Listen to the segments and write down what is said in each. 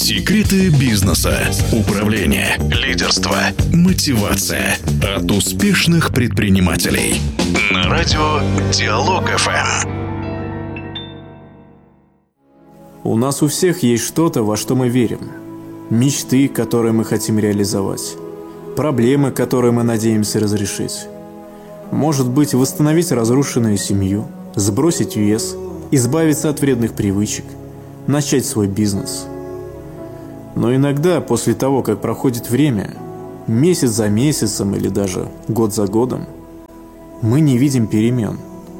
Секреты бизнеса, управления, лидерства, мотивация от успешных предпринимателей. На радио Диалог ФМ. У нас у всех есть что-то, во что мы верим. Мечты, которые мы хотим реализовать. Проблемы, которые мы надеемся разрешить. Может быть, восстановить разрушенную семью, сбросить вес, избавиться от вредных привычек, начать свой бизнес. Но иногда, после того, как проходит время, месяц за месяцем или даже год за годом, мы не видим перемен.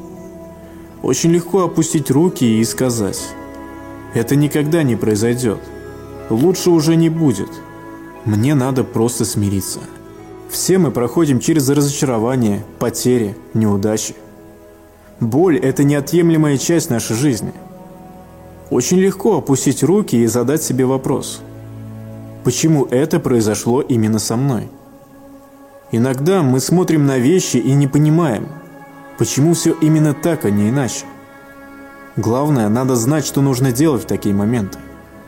Очень легко опустить руки и сказать: «Это никогда не произойдет. Лучше уже не будет. Мне надо просто смириться». Все мы проходим через разочарование, потери, неудачи. Боль – это неотъемлемая часть нашей жизни. Очень легко опустить руки и задать себе вопрос: почему это произошло именно со мной? Иногда мы смотрим на вещи и не понимаем, почему все именно так, а не иначе. Главное, надо знать, что нужно делать в такие моменты.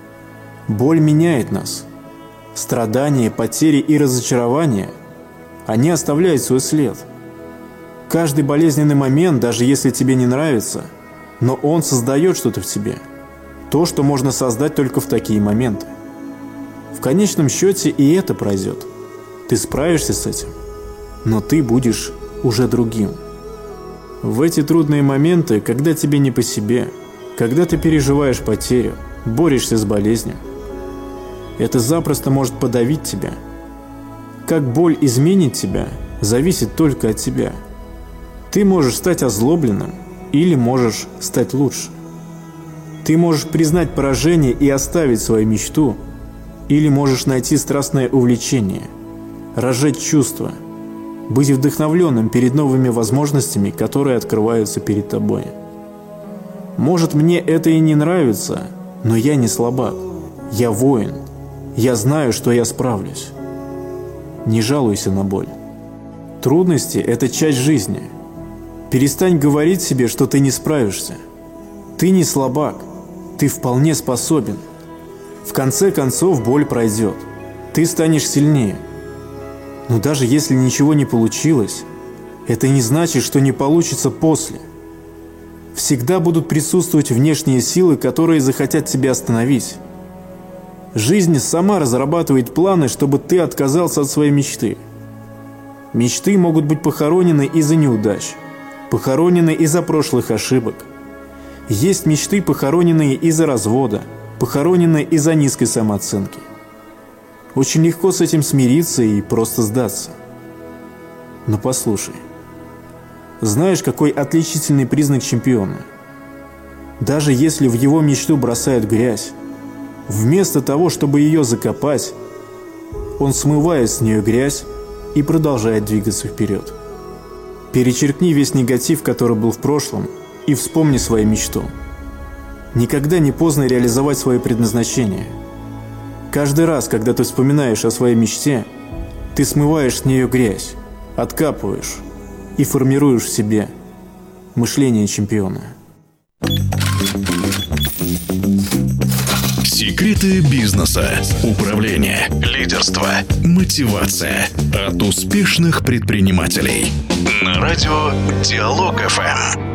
Боль меняет нас. Страдания, потери и разочарования – они оставляют свой след. Каждый болезненный момент, даже если тебе не нравится, но он создает что-то в тебе. То, что можно создать только в такие моменты. В конечном счете и это пройдет. Ты справишься с этим, но ты будешь уже другим. В эти трудные моменты, когда тебе не по себе, когда ты переживаешь потерю, борешься с болезнью, это запросто может подавить тебя. Как боль изменит тебя, зависит только от тебя. Ты можешь стать озлобленным или можешь стать лучше. Ты можешь признать поражение и оставить свою мечту, или можешь найти страстное увлечение, разжечь чувства, быть вдохновленным перед новыми возможностями, которые открываются перед тобой. Может, мне это и не нравится, но я не слабак, я воин, я знаю, что я справлюсь. Не жалуйся на боль. Трудности – это часть жизни. Перестань говорить себе, что ты не справишься. Ты не слабак, ты вполне способен. В конце концов, боль пройдет. Ты станешь сильнее. Но даже если ничего не получилось, это не значит, что не получится после. Всегда будут присутствовать внешние силы, которые захотят тебя остановить. Жизнь сама разрабатывает планы, чтобы ты отказался от своей мечты. Мечты могут быть похоронены из-за неудач, похоронены из-за прошлых ошибок. Есть мечты, похороненные из-за развода, похороненные из-за низкой самооценки. Очень легко с этим смириться и просто сдаться. Но послушай, знаешь, какой отличительный признак чемпиона? Даже если в его мечту бросают грязь, вместо того, чтобы ее закопать, он смывает с нее грязь и продолжает двигаться вперед. Перечеркни весь негатив, который был в прошлом, и вспомни свою мечту. Никогда не поздно реализовать свое предназначение. Каждый раз, когда ты вспоминаешь о своей мечте, ты смываешь с нее грязь, откапываешь и формируешь в себе мышление чемпиона. Секреты бизнеса, управления, лидерства, мотивация от успешных предпринимателей. На радио Диалог ФМ.